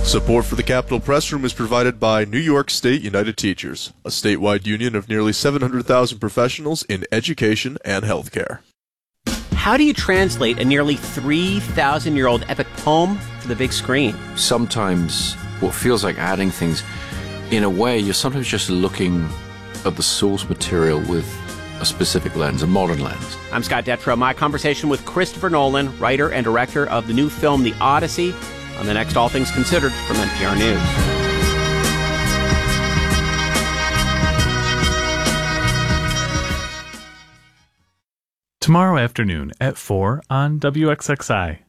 Support for the Capitol Press Room is provided by New York State United Teachers, a statewide union of nearly 700,000 professionals in education and healthcare. How do you translate a nearly 3,000-year-old epic poem to the big screen? Sometimes what feels like adding things, in a way, you're sometimes just looking at the source material with a specific lens, a modern lens. I'm Scott Detrow. My conversation with Christopher Nolan, writer and director of the new film The Odyssey, on the next All Things Considered from NPR News. Tomorrow afternoon at 4 on WXXI.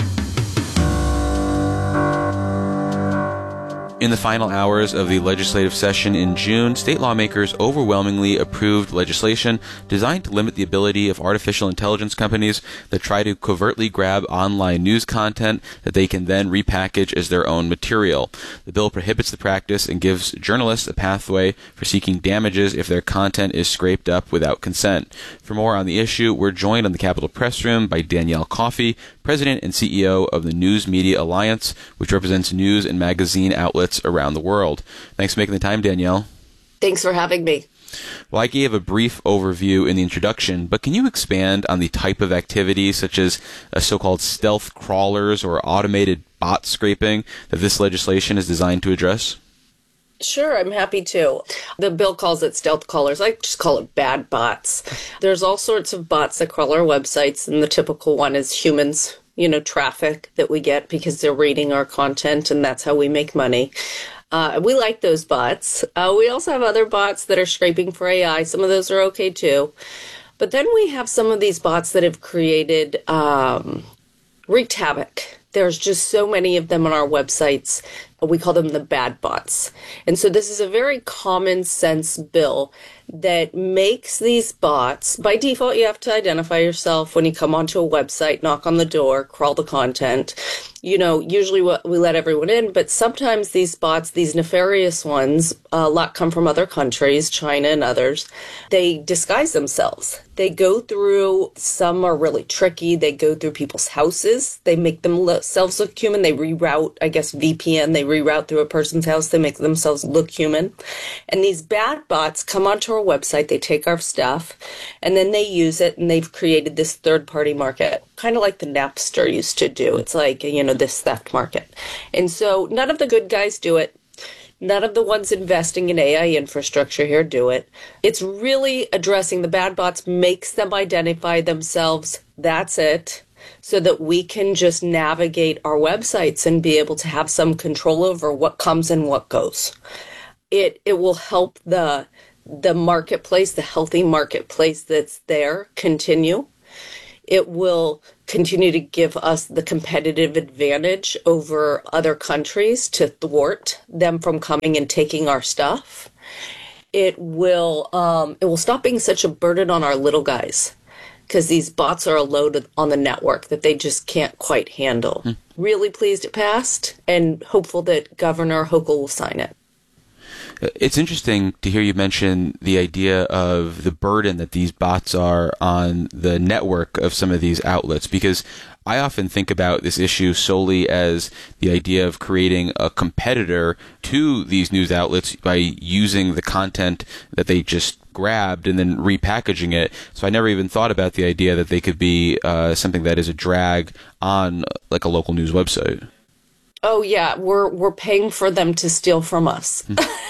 In the final hours of the legislative session in June, state lawmakers overwhelmingly approved legislation designed to limit the ability of artificial intelligence companies that try to covertly grab online news content that they can then repackage as their own material. The bill prohibits the practice and gives journalists a pathway for seeking damages if their content is scraped up without consent. For more on the issue, we're joined on the Capitol Press Room by Danielle Coffey, President and CEO of the News Media Alliance, which represents news and magazine outlets around the world. Thanks for making the time, Danielle. Thanks for having me. Well, I gave a brief overview in the introduction, but can you expand on the type of activity, such as so-called stealth crawlers or automated bot scraping, that this legislation is designed to address? Sure, I'm happy to. The bill calls it stealth crawlers. I just call it bad bots. There's all sorts of bots that crawl our websites, and the typical one is humans, traffic that we get because they're reading our content, and that's how we make money. We like those bots. We also have other bots that are scraping for AI. Some of those are okay too. But then we have some of these bots that have created wreaked havoc. There's just so many of them on our websites. We call them the bad bots. And so this is a very common sense bill that makes these bots, by default, you have to identify yourself when you come onto a website, knock on the door, crawl the content. Usually we let everyone in, but sometimes these bots, these nefarious ones, a lot come from other countries, China and others, they disguise themselves. They go through, some are really tricky, they go through people's houses, they make themselves look human, they reroute, VPN, they reroute through a person's house, they make themselves look human. And these bad bots come onto our website, they take our stuff, and then they use it, and they've created this third-party market, kind of like the Napster used to do. It's like, this theft market. And so none of the good guys do it. None of the ones investing in AI infrastructure here do it. It's really addressing the bad bots, makes them identify themselves. That's it. So that we can just navigate our websites and be able to have some control over what comes and what goes. It will help the marketplace, the healthy marketplace that's there, continue. It will continue to give us the competitive advantage over other countries to thwart them from coming and taking our stuff. It will stop being such a burden on our little guys, because these bots are a load on the network that they just can't quite handle. Really pleased it passed, and hopeful that Governor Hochul will sign it. It's interesting to hear you mention the idea of the burden that these bots are on the network of some of these outlets, because I often think about this issue solely as the idea of creating a competitor to these news outlets by using the content that they just grabbed and then repackaging it. So I never even thought about the idea that they could be something that is a drag on like a local news website. Oh yeah, we're paying for them to steal from us.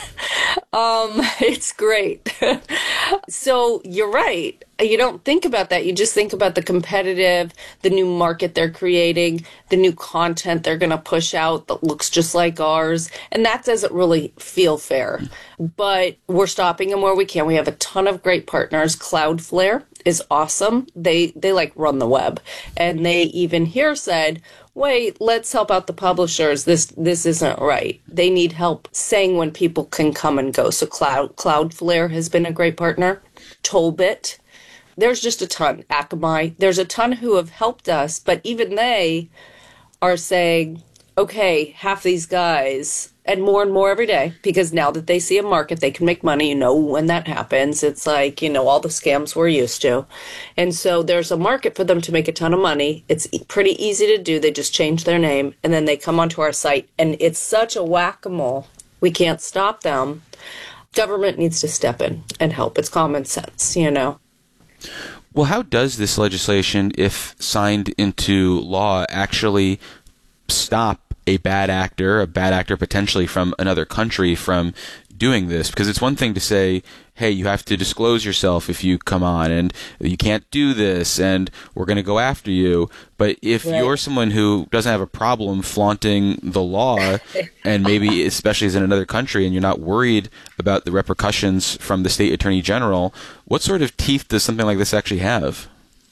It's great. So you're right. You don't think about that. You just think about the competitive, the new market they're creating, the new content they're going to push out that looks just like ours. And that doesn't really feel fair. But we're stopping them where we can. We have a ton of great partners. Cloudflare is awesome. They run the web. And they even here said, wait, let's help out the publishers. This isn't right. They need help saying when people can come and go. So Cloudflare has been a great partner. Tollbit. There's just a ton. Akamai. There's a ton who have helped us, but even they are saying, okay, half these guys and more every day, because now that they see a market, they can make money. When that happens, it's like, all the scams we're used to. And so there's a market for them to make a ton of money. It's pretty easy to do. They just change their name, and then they come onto our site, and it's such a whack-a-mole. We can't stop them. Government needs to step in and help. It's common sense, Well, how does this legislation, if signed into law, actually stop a bad actor potentially from another country from doing this? Because it's one thing to say, hey, you have to disclose yourself if you come on, and you can't do this, and we're going to go after you. But if you're someone who doesn't have a problem flaunting the law, and maybe especially as in another country, and you're not worried about the repercussions from the state attorney general, what sort of teeth does something like this actually have?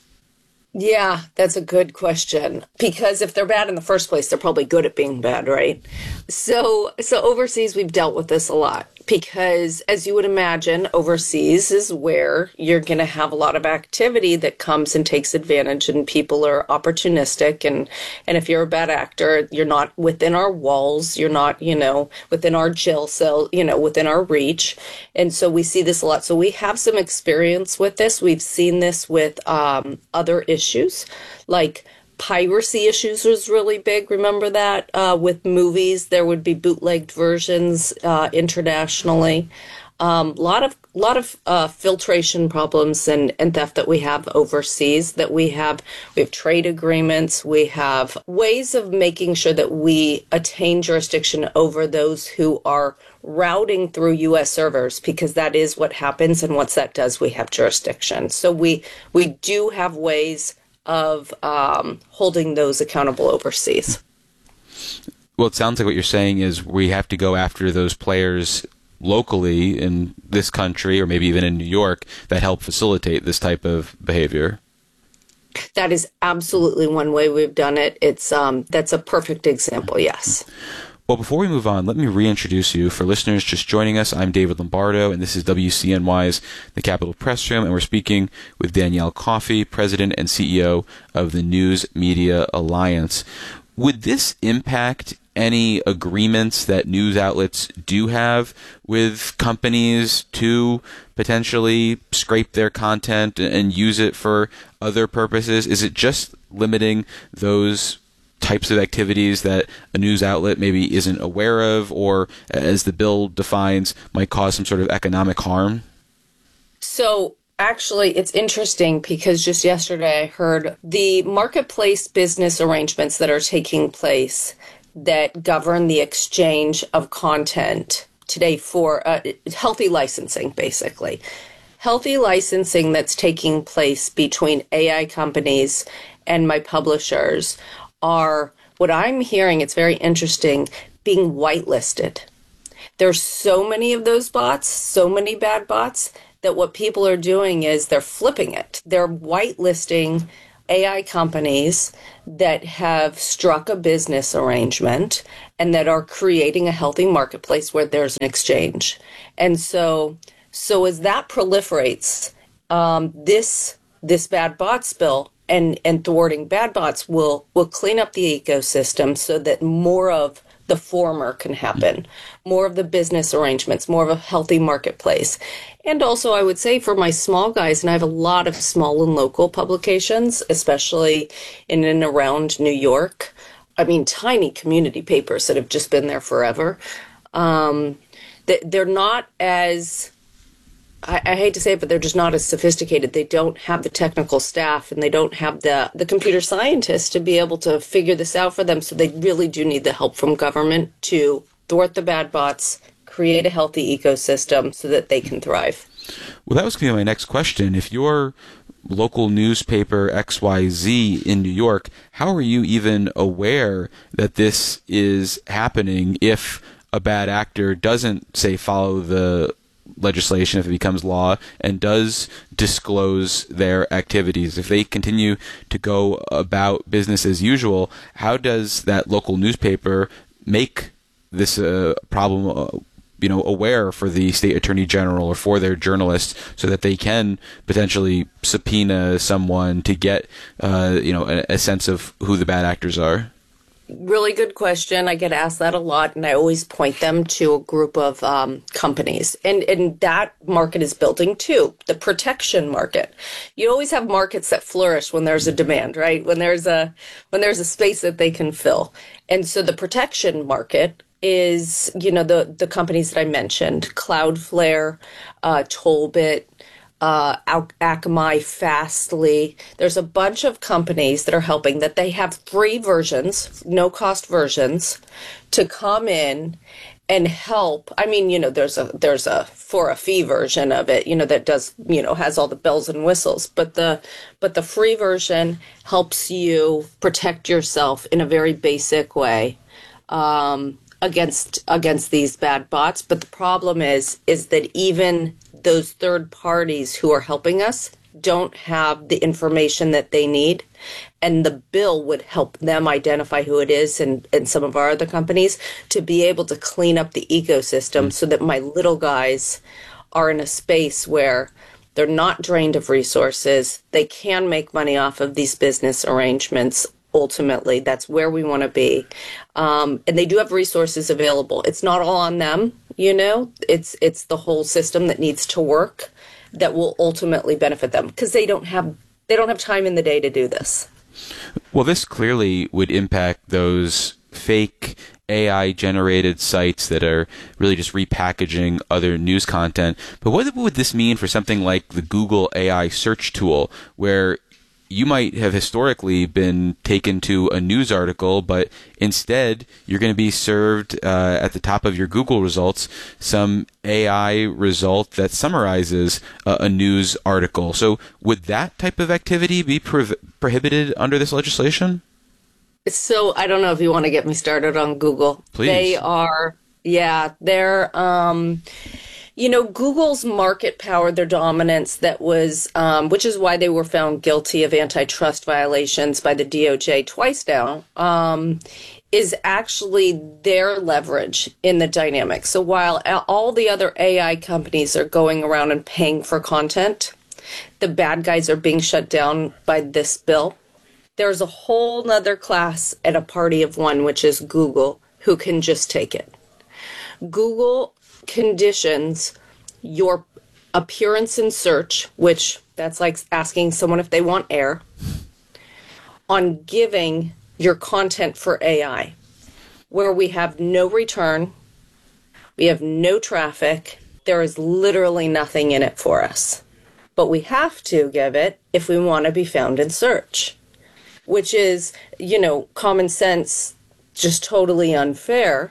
Yeah, that's a good question. Because if they're bad in the first place, they're probably good at being bad, right? So overseas, we've dealt with this a lot. Because as you would imagine, overseas is where you're going to have a lot of activity that comes and takes advantage, and people are opportunistic. And if you're a bad actor, you're not within our walls. You're not, within our jail cell, within our reach. And so we see this a lot. So we have some experience with this. We've seen this with other issues, like piracy issues was really big. Remember that with movies, there would be bootlegged versions internationally. Lot of filtration problems and theft that we have overseas. That we have trade agreements. We have ways of making sure that we attain jurisdiction over those who are routing through U.S. servers, because that is what happens. And once that does, we have jurisdiction. So we do have ways of holding those accountable overseas. Well, it sounds like what you're saying is we have to go after those players locally in this country, or maybe even in New York, that help facilitate this type of behavior. That is absolutely one way we've done it. It's that's a perfect example, yes. Well, before we move on, let me reintroduce you. For listeners just joining us, I'm David Lombardo, and this is WCNY's The Capitol Press Room, and we're speaking with Danielle Coffey, President and CEO of the News Media Alliance. Would this impact any agreements that news outlets do have with companies to potentially scrape their content and use it for other purposes? Is it just limiting those types of activities that a news outlet maybe isn't aware of, or, as the bill defines, might cause some sort of economic harm? So actually, it's interesting because just yesterday I heard the marketplace business arrangements that are taking place that govern the exchange of content today for healthy licensing, basically. Healthy licensing that's taking place between AI companies and my publishers are, what I'm hearing, it's very interesting, being whitelisted. There's so many of those bots, so many bad bots, that what people are doing is they're flipping it. They're whitelisting AI companies that have struck a business arrangement and that are creating a healthy marketplace where there's an exchange. And so as that proliferates, this bad bots bill and thwarting bad bots will clean up the ecosystem so that more of the former can happen, more of the business arrangements, more of a healthy marketplace. And also, I would say for my small guys, and I have a lot of small and local publications, especially in and around New York. I mean, tiny community papers that have just been there forever. They're not as, I hate to say it, but they're just not as sophisticated. They don't have the technical staff, and they don't have the computer scientists to be able to figure this out for them. So they really do need the help from government to thwart the bad bots, create a healthy ecosystem so that they can thrive. Well, that was going to be my next question. If your local newspaper XYZ in New York, how are you even aware that this is happening if a bad actor doesn't, say, follow the legislation if it becomes law and does disclose their activities? If they continue to go about business as usual, how does that local newspaper make this problem aware for the state attorney general or for their journalists so that they can potentially subpoena someone to get a sense of who the bad actors are? Really good question. I get asked that a lot, and I always point them to a group of companies. And that market is building too, the protection market. You always have markets that flourish when there's a demand, right? When there's a space that they can fill. And so the protection market is, the companies that I mentioned, Cloudflare, Tollbit, Akamai, Fastly. There's a bunch of companies that are helping, that they have free versions, no cost versions, to come in and help. I mean, there's a for a fee version of it, that does, has all the bells and whistles, but the free version helps you protect yourself in a very basic way against these bad bots. But the problem is that even those third parties who are helping us don't have the information that they need, and the bill would help them identify who it is, and some of our other companies, to be able to clean up the ecosystem so that my little guys are in a space where they're not drained of resources. They can make money off of these business arrangements. Ultimately, that's where we want to be. And they do have resources available. It's not all on them, it's the whole system that needs to work that will ultimately benefit them, because they don't have time in the day to do this. Well, this clearly would impact those fake AI-generated sites that are really just repackaging other news content. But what would this mean for something like the Google AI search tool, where you might have historically been taken to a news article, but instead you're going to be served at the top of your Google results some AI result that summarizes a news article. So would that type of activity be prohibited under this legislation? So I don't know if you want to get me started on Google. Please. They're Google's market power, their dominance, that was, which is why they were found guilty of antitrust violations by the DOJ twice now, is actually their leverage in the dynamic. So while all the other AI companies are going around and paying for content, the bad guys are being shut down by this bill. There's a whole nother class at a party of one, which is Google, who can just take it. Google conditions your appearance in search, which that's like asking someone if they want air, on giving your content for AI, where we have no return, we have no traffic, there is literally nothing in it for us. But we have to give it if we want to be found in search, which is, common sense, just totally unfair.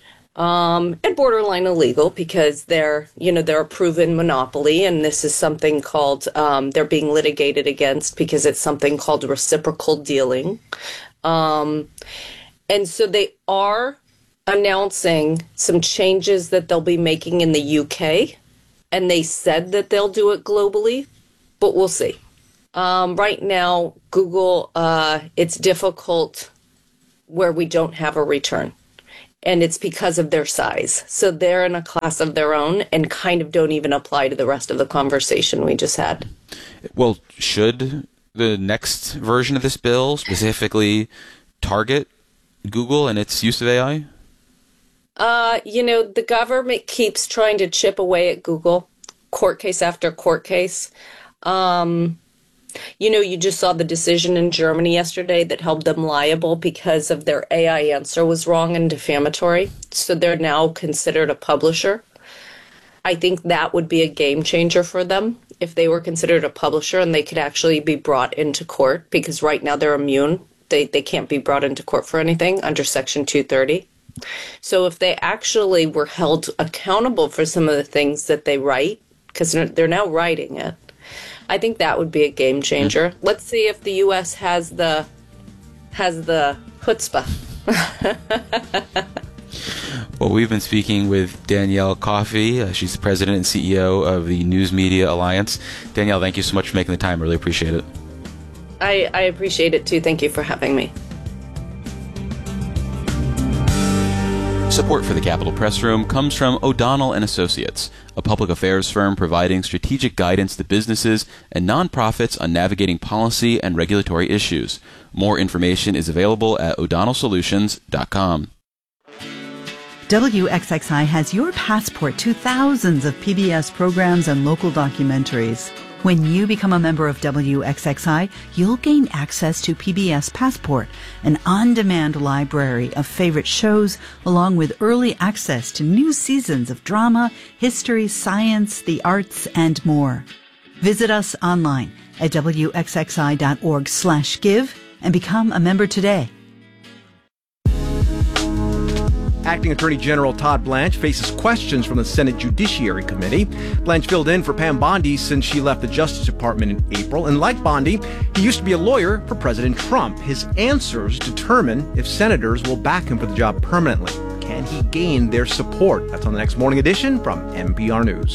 And borderline illegal, because they're a proven monopoly, and this is something called, they're being litigated against because it's something called reciprocal dealing. And so they are announcing some changes that they'll be making in the UK, and they said that they'll do it globally, but we'll see. Right now, Google, it's difficult where we don't have a return. And it's because of their size. So they're in a class of their own and kind of don't even apply to the rest of the conversation we just had. Well, should the next version of this bill specifically target Google and its use of AI? The government keeps trying to chip away at Google, court case after court case. You just saw the decision in Germany yesterday that held them liable because of their AI answer was wrong and defamatory. So they're now considered a publisher. I think that would be a game changer for them if they were considered a publisher and they could actually be brought into court, because right now they're immune. They can't be brought into court for anything under Section 230. So if they actually were held accountable for some of the things that they write, because they're now writing it, I think that would be a game changer. Let's see if the U.S. has the chutzpah. Well, we've been speaking with Danielle Coffey. She's the president and CEO of the News Media Alliance. Danielle, thank you so much for making the time. Really appreciate it. I appreciate it too. Thank you for having me. Support for the Capitol Press Room comes from O'Donnell & Associates, a public affairs firm providing strategic guidance to businesses and nonprofits on navigating policy and regulatory issues. More information is available at o'donnellsolutions.com. WXXI has your passport to thousands of PBS programs and local documentaries. When you become a member of WXXI, you'll gain access to PBS Passport, an on-demand library of favorite shows, along with early access to new seasons of drama, history, science, the arts, and more. Visit us online at wxxi.org/give and become a member today. Acting Attorney General Todd Blanche faces questions from the Senate Judiciary Committee. Blanche filled in for Pam Bondi since she left the Justice Department in April. And like Bondi, he used to be a lawyer for President Trump. His answers determine if senators will back him for the job permanently. Can he gain their support? That's on the next Morning Edition from NPR News.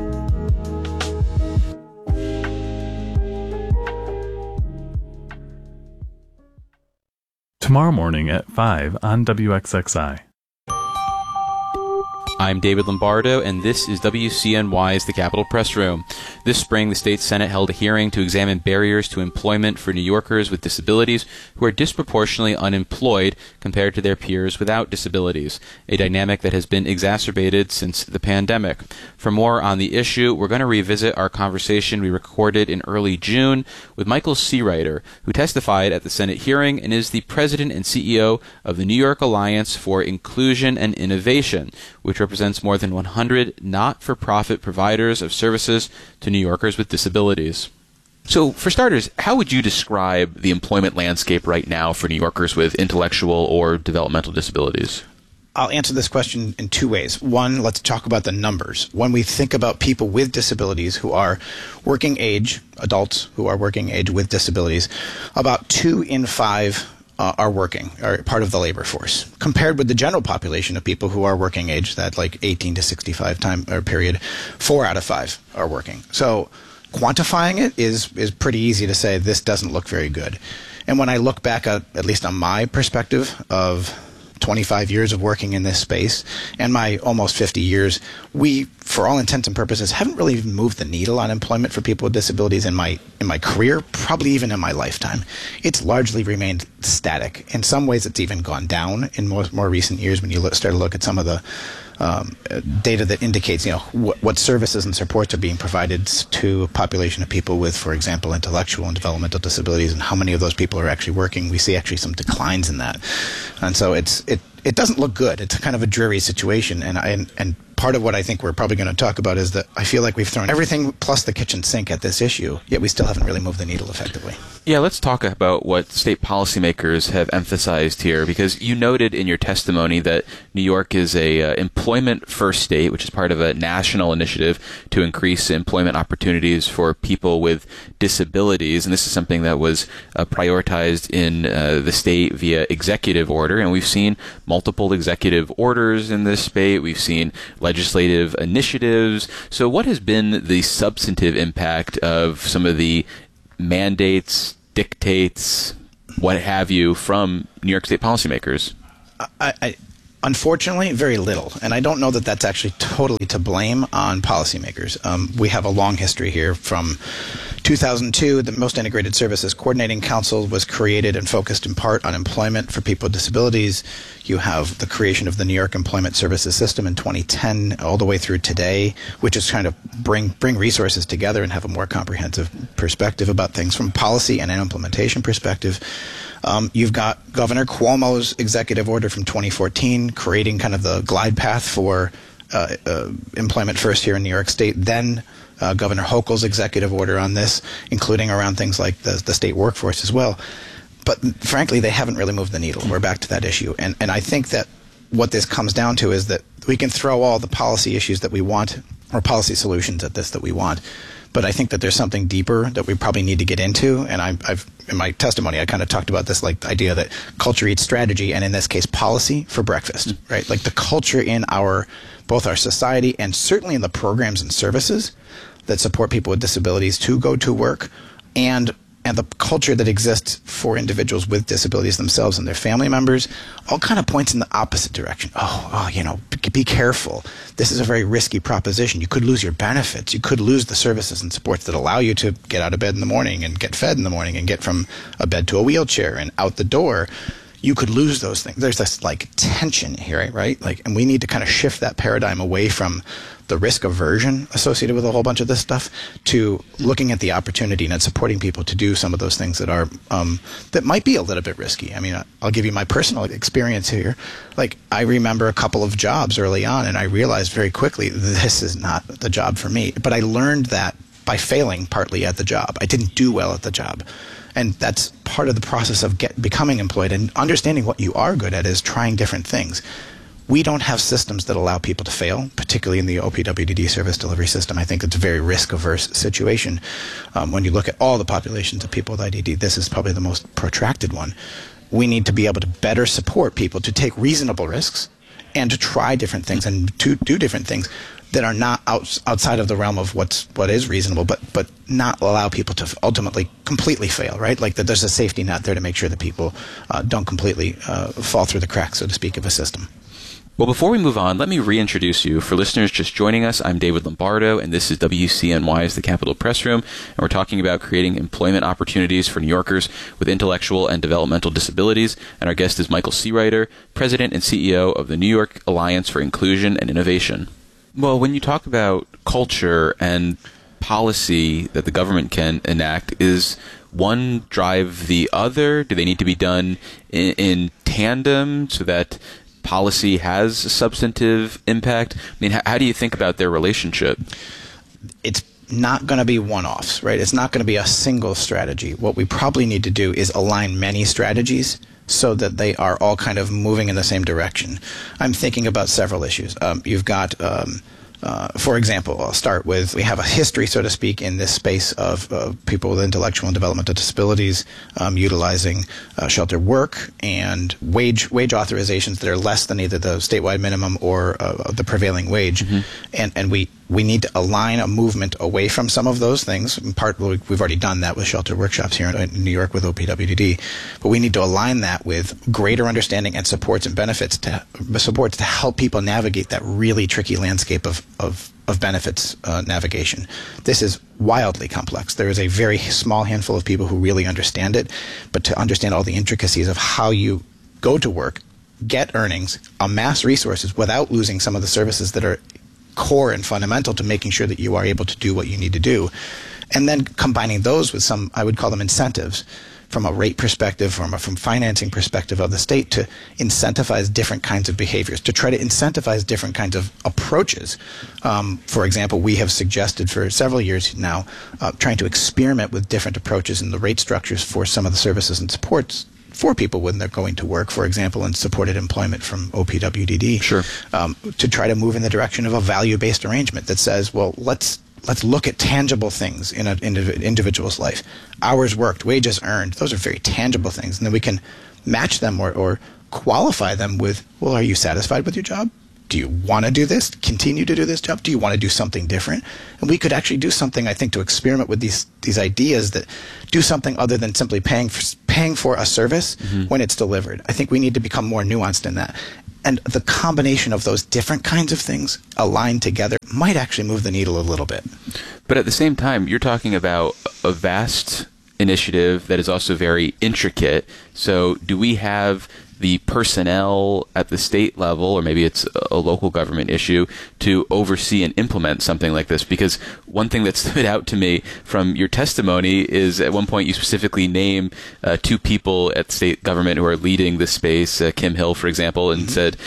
Tomorrow morning at 5 on WXXI. I'm David Lombardo, and this is WCNY's The Capitol Press Room. This spring, the state Senate held a hearing to examine barriers to employment for New Yorkers with disabilities who are disproportionately unemployed compared to their peers without disabilities, a dynamic that has been exacerbated since the pandemic. For more on the issue, we're going to revisit our conversation we recorded in early June with Michael Seawriter, who testified at the Senate hearing and is the president and CEO of the New York Alliance for Inclusion and Innovation, which represents more than 100 not-for-profit providers of services to New Yorkers with disabilities. So, for starters, how would you describe the employment landscape right now for New Yorkers with intellectual or developmental disabilities? I'll answer this question in two ways. One, let's talk about the numbers. When we think about people with disabilities who are working age, adults who are working age with disabilities, about 2 in 5 are working, are part of the labor force, compared with the general population of people who are working age, that like 18 to 65 time or period, 4 out of 5 are working. So quantifying it is pretty easy to say this doesn't look very good. And when I look back at least on my perspective of 25 years of working in this space and my almost 50 years, we, for all intents and purposes, haven't really even moved the needle on employment for people with disabilities in my career, probably even in my lifetime. It's largely remained static. In some ways, it's even gone down in more recent years when you start to look at some of the data that indicates, what services and supports are being provided to a population of people with, for example, intellectual and developmental disabilities, and how many of those people are actually working. We see actually some declines in that, and so it doesn't look good. It's kind of a dreary situation, and part of what I think we're probably going to talk about is that I feel like we've thrown everything plus the kitchen sink at this issue, yet we still haven't really moved the needle effectively. Yeah, let's talk about what state policymakers have emphasized here, because you noted in your testimony that New York is a employment-first state, which is part of a national initiative to increase employment opportunities for people with disabilities, and this is something that was prioritized in the state via executive order, and we've seen multiple executive orders in this state. We've seen legislative initiatives. So what has been the substantive impact of some of the mandates, dictates, what have you, from New York State policymakers? Unfortunately, very little. And I don't know that that's actually totally to blame on policymakers. We have a long history here. From 2002, the Most Integrated Services Coordinating Council was created and focused in part on employment for people with disabilities. You have the creation of the New York Employment Services System in 2010 all the way through today, which is trying to bring resources together and have a more comprehensive perspective about things from policy and an implementation perspective. You've got Governor Cuomo's executive order from 2014 creating kind of the glide path for employment first here in New York State. Then Governor Hochul's executive order on this, including around things like the state workforce as well. But frankly, they haven't really moved the needle. We're back to that issue. And I think that what this comes down to is that we can throw all the policy issues that we want, or policy solutions at this that we want. But I think that there's something deeper that we probably need to get into. And I've in my testimony, I kind of talked about this, like the idea that culture eats strategy, and in this case, policy for breakfast, right? Like the culture in both our society and certainly in the programs and services that support people with disabilities to go to work and and the culture that exists for individuals with disabilities themselves and their family members all kind of points in the opposite direction. Be careful. This is a very risky proposition. You could lose your benefits. You could lose the services and supports that allow you to get out of bed in the morning and get fed in the morning and get from a bed to a wheelchair and out the door. You could lose those things. There's this tension here, right? And we need to kind of shift that paradigm away from the risk aversion associated with a whole bunch of this stuff to looking at the opportunity and supporting people to do some of those things that are that might be a little bit risky. I mean, I'll give you my personal experience here. I remember a couple of jobs early on, and I realized very quickly this is not the job for me. But I learned that by failing partly at the job. I didn't do well at the job. And that's part of the process of becoming employed, and understanding what you are good at is trying different things. We don't have systems that allow people to fail, particularly in the OPWDD service delivery system. I think it's a very risk-averse situation. When you look at all the populations of people with IDD, this is probably the most protracted one. We need to be able to better support people to take reasonable risks and to try different things and to do different things that are not outside of the realm of what is reasonable, but not allow people to ultimately completely fail, right? That there's a safety net there to make sure that people don't completely fall through the cracks, so to speak, of a system. Well, before we move on, let me reintroduce you. For listeners just joining us, I'm David Lombardo, and this is WCNY's The Capitol Press Room, and we're talking about creating employment opportunities for New Yorkers with intellectual and developmental disabilities, and our guest is Michael Seereiter, President and CEO of the New York Alliance for Inclusion and Innovation. Well, when you talk about culture and policy that the government can enact, is one drive the other? Do they need to be done in tandem so that policy has a substantive impact? I mean, how do you think about their relationship? It's not going to be one-offs, right? It's not going to be a single strategy. What we probably need to do is align many strategies so that they are all kind of moving in the same direction. I'm thinking about several issues. You've got, for example, I'll start with, we have a history, so to speak, in this space of people with intellectual and developmental disabilities utilizing shelter work and wage authorizations that are less than either the statewide minimum or the prevailing wage. Mm-hmm. And we need to align a movement away from some of those things. In part, we've already done that with shelter workshops here in New York with OPWDD. But we need to align that with greater understanding and supports and benefits to help people navigate that really tricky landscape of benefits navigation. This is wildly complex. There is a very small handful of people who really understand it, but to understand all the intricacies of how you go to work, get earnings, amass resources without losing some of the services that are core and fundamental to making sure that you are able to do what you need to do. And then combining those with some, I would call them incentives, from a rate perspective, from financing perspective of the state, to incentivize different kinds of behaviors, to try to incentivize different kinds of approaches. For example, we have suggested for several years now trying to experiment with different approaches in the rate structures for some of the services and supports for people when they're going to work, for example, in supported employment from OPWDD. Sure. To try to move in the direction of a value-based arrangement that says, well, let's look at tangible things in an individual's life. Hours worked, wages earned, those are very tangible things. And then we can match them or qualify them with, well, are you satisfied with your job? Do you want to do this? Continue to do this job? Do you want to do something different? And we could actually do something, I think, to experiment with these ideas that do something other than simply paying for a service when it's delivered. I think we need to become more nuanced in that. And the combination of those different kinds of things aligned together might actually move the needle a little bit. But at the same time, you're talking about a vast initiative that is also very intricate. So do we have the personnel at the state level, or maybe it's a local government issue, to oversee and implement something like this? Because one thing that stood out to me from your testimony is at one point you specifically name two people at state government who are leading this space, Kim Hill, for example, and said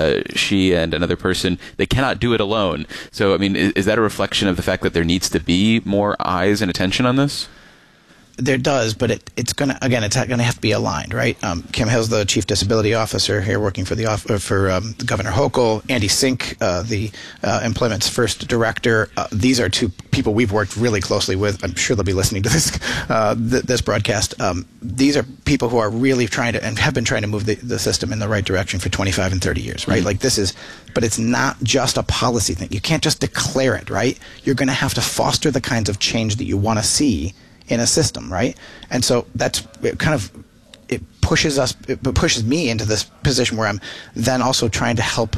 she and another person, they cannot do it alone. So, I mean, is that a reflection of the fact that there needs to be more eyes and attention on this? There does, but it's going to have to be aligned, right? Kim Hill's the Chief Disability Officer here, working for Governor Hochul. Andy Sink, the Employment's first director. These are two people we've worked really closely with. I'm sure they'll be listening to this broadcast. These are people who are really trying to and have been trying to move the system in the right direction for 25 and 30 years, right? But it's not just a policy thing. You can't just declare it, right? You're going to have to foster the kinds of change that you want to see in a system, right? And so it pushes me into this position where I'm then also trying to help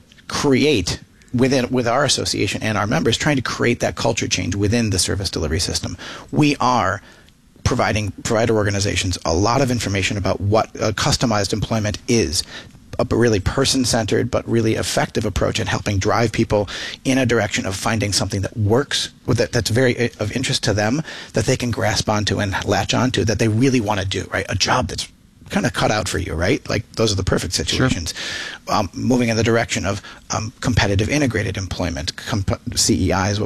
create with our association and our members, trying to create that culture change within the service delivery system. We are providing provider organizations a lot of information about what customized employment is, a really person-centered but really effective approach at helping drive people in a direction of finding something that works, that's very of interest to them, that they can grasp onto and latch onto, that they really want to do, right? A job that's kind of cut out for you, right? Like those are the perfect situations. Sure. Moving in the direction of competitive integrated employment, CIE is what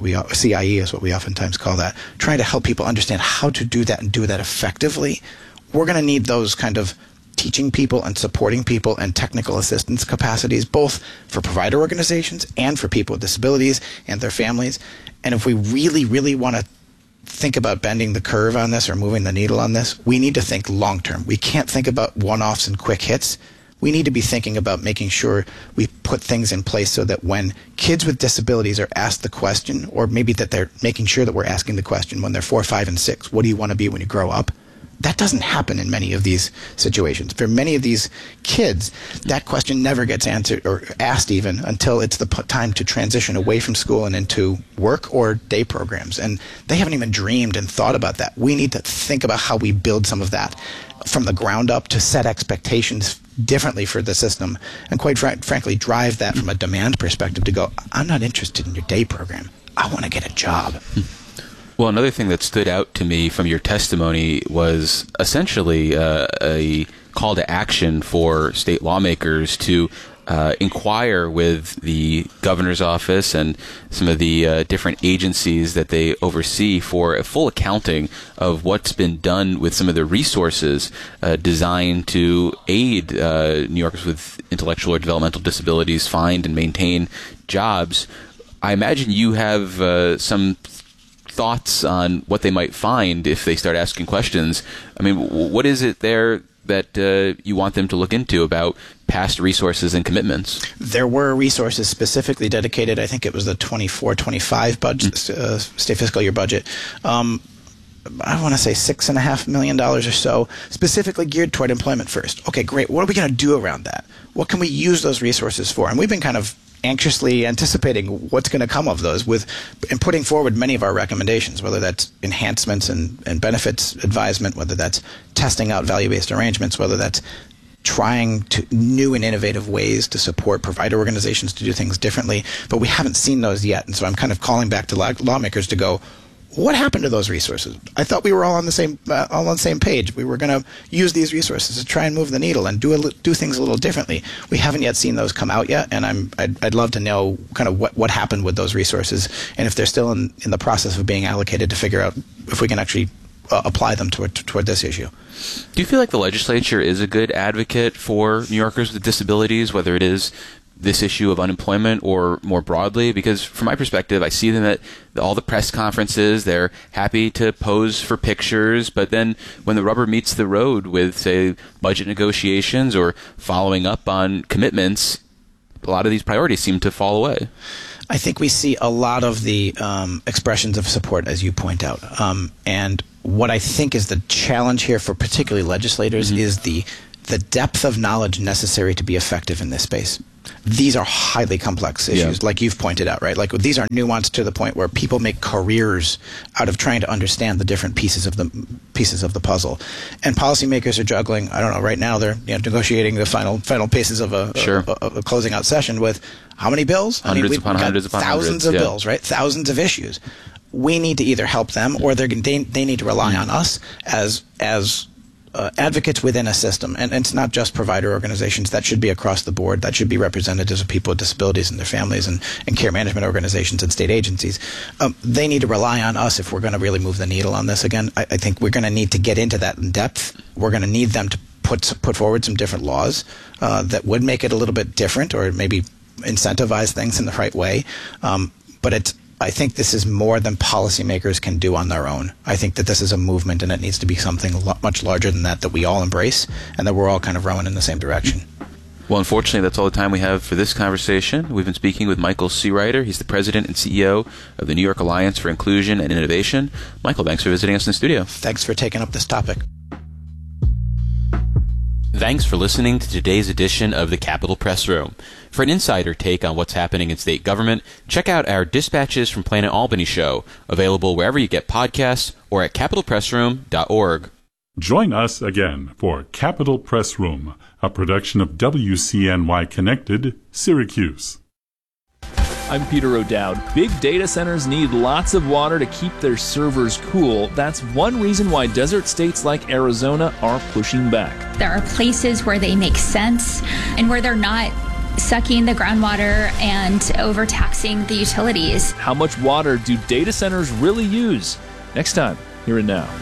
we oftentimes call that. Trying to help people understand how to do that and do that effectively. We're going to need those kind of teaching people and supporting people and technical assistance capacities, both for provider organizations and for people with disabilities and their families. And if we really, really want to think about bending the curve on this or moving the needle on this, we need to think long term. We can't think about one-offs and quick hits. We need to be thinking about making sure we put things in place so that when kids with disabilities are asked the question, or maybe that they're making sure that we're asking the question when they're 4, 5, and 6, what do you want to be when you grow up? That doesn't happen in many of these situations. For many of these kids, that question never gets answered or asked even until it's the time to transition away from school and into work or day programs. And they haven't even dreamed and thought about that. We need to think about how we build some of that from the ground up to set expectations differently for the system and quite frankly drive that from a demand perspective to go, I'm not interested in your day program. I want to get a job. Well, another thing that stood out to me from your testimony was essentially a call to action for state lawmakers to inquire with the governor's office and some of the different agencies that they oversee for a full accounting of what's been done with some of the resources designed to aid New Yorkers with intellectual or developmental disabilities find and maintain jobs. I imagine you have some thoughts on what they might find if they start asking questions. I mean, what is it there that you want them to look into about past resources and commitments? There were resources specifically dedicated. I think it was the 24-25 budget, state fiscal year budget. I want to say $6.5 million or so, specifically geared toward employment first. Okay, great. What are we going to do around that? What can we use those resources for? And we've been kind of anxiously anticipating what's going to come of those and putting forward many of our recommendations, whether that's enhancements and benefits advisement, whether that's testing out value-based arrangements, whether that's trying to new and innovative ways to support provider organizations to do things differently. But we haven't seen those yet. And so I'm kind of calling back to lawmakers to go, what happened to those resources? I thought we were all on the same page. We were going to use these resources to try and move the needle and do things a little differently. We haven't yet seen those come out yet, and I'd love to know kind of what happened with those resources and if they're still in the process of being allocated to figure out if we can actually apply them toward this issue. Do you feel like the legislature is a good advocate for New Yorkers with disabilities, whether it is this issue of unemployment or more broadly? Because from my perspective, I see them at all the press conferences. They're happy to pose for pictures, but then when the rubber meets the road with, say, budget negotiations or following up on commitments, a lot of these priorities seem to fall away. I think we see a lot of the expressions of support, as you point out. And what I think is the challenge here for particularly legislators is the depth of knowledge necessary to be effective in this space. These are highly complex issues, like you've pointed out, right? Like these are nuanced to the point where people make careers out of trying to understand the different pieces of the puzzle. And policymakers are juggling. I don't know. Right now, they're negotiating the final pieces of a closing out session with how many bills? Hundreds upon thousands of bills, right? Thousands of issues. We need to either help them or they need to rely on us as advocates within a system, and it's not just provider organizations. That should be across the board. That should be representatives of people with disabilities and their families and care management organizations and state agencies. They need to rely on us if we're going to really move the needle on this again. I think we're going to need to get into that in depth. We're going to need them to put forward some different laws that would make it a little bit different or maybe incentivize things in the right way. But I think this is more than policymakers can do on their own. I think that this is a movement, and it needs to be something much larger than that we all embrace, and that we're all kind of rowing in the same direction. Well, unfortunately, that's all the time we have for this conversation. We've been speaking with Michael Seereiter. He's the president and CEO of the New York Alliance for Inclusion and Innovation. Michael, thanks for visiting us in the studio. Thanks for taking up this topic. Thanks for listening to today's edition of the Capitol Press Room. For an insider take on what's happening in state government, check out our Dispatches from Planet Albany show, available wherever you get podcasts or at capitolpressroom.org. Join us again for Capitol Press Room, a production of WCNY Connected, Syracuse. I'm Peter O'Dowd. Big data centers need lots of water to keep their servers cool. That's one reason why desert states like Arizona are pushing back. There are places where they make sense and where they're not sucking the groundwater and overtaxing the utilities. How much water do data centers really use? Next time, Here and Now.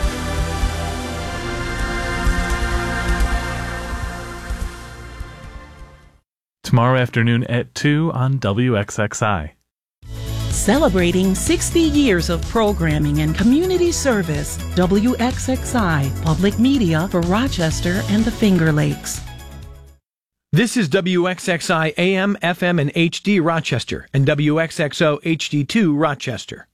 Tomorrow afternoon at 2 on WXXI. Celebrating 60 years of programming and community service, WXXI, public media for Rochester and the Finger Lakes. This is WXXI AM, FM, and HD Rochester, and WXXO HD2 Rochester.